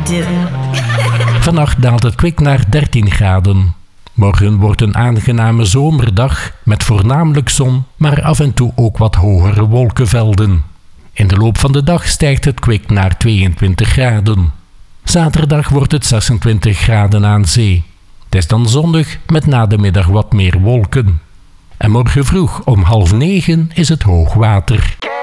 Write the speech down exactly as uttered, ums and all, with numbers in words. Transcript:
doen. Vannacht daalt het kwik naar dertien graden. Morgen wordt een aangename zomerdag met voornamelijk zon, maar af en toe ook wat hogere wolkenvelden. In de loop van de dag stijgt het kwik naar tweeëntwintig graden. Zaterdag wordt het zesentwintig graden aan zee. Het is dan zonnig met na de middag wat meer wolken. En morgen vroeg om half negen is het hoogwater.